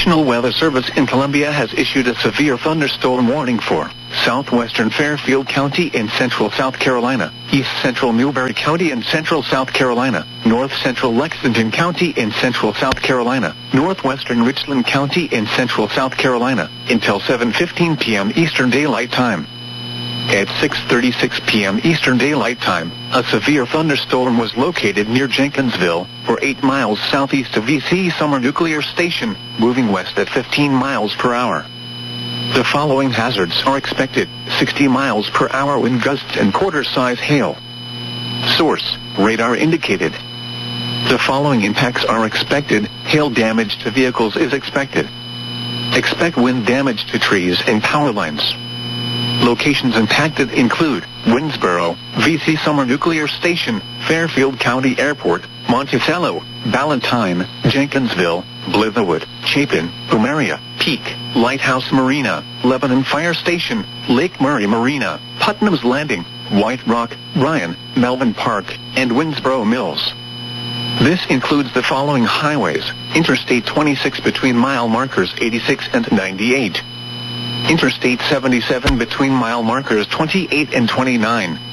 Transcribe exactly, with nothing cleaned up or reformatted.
National Weather Service in Columbia has issued a severe thunderstorm warning for southwestern Fairfield County in central South Carolina, east central Newberry County in central South Carolina, north central Lexington County in central South Carolina, northwestern Richland County in central South Carolina, until seven fifteen p.m. Eastern Daylight Time. At six thirty-six p.m. Eastern Daylight Time, a severe thunderstorm was located near Jenkinsville, or eight miles southeast of V C Summer Nuclear Station, moving west at fifteen miles per hour. The following hazards are expected: sixty miles per hour wind gusts and quarter-size hail. Source: radar indicated. The following impacts are expected: hail damage to vehicles is expected. Expect wind damage to trees and power lines. Locations impacted include Winnsboro, V C Summer Nuclear Station, Fairfield County Airport, Monticello, Ballantyne, Jenkinsville, Blitherwood, Chapin, Umaria, Peak, Lighthouse Marina, Lebanon Fire Station, Lake Murray Marina, Putnam's Landing, White Rock, Ryan, Melvin Park, and Winnsboro Mills. This includes the following highways: Interstate twenty-six between mile markers eighty-six and ninety-eight. Interstate seventy-seven between mile markers twenty-eight and twenty-nine.